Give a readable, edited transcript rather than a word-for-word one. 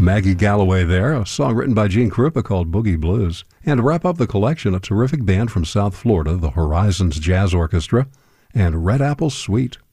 Maggie Galloway there, a song written by Gene Krupa called Boogie Blues. And to wrap up the collection, a terrific band from South Florida, the Horizons Jazz Orchestra, and Red Apple Suite.